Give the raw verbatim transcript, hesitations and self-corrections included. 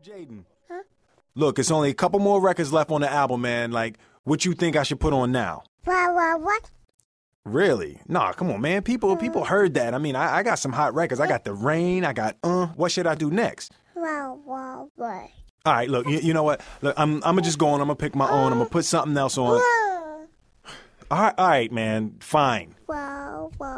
Jaden. Huh? Look, it's only a couple more records left on the album, man. Like, what you think I should put on now? What, what, what? Really? Nah, come on, man. People people heard that. I mean, I, I got some hot records. I got The Rain. I got, uh, what should I do next? What, what, what? All right, look, you, you know what? Look, I'm, I'm going to just go on. I'm going to pick my own. I'm going to put something else on. What, All right, all right, man. Fine. what, what?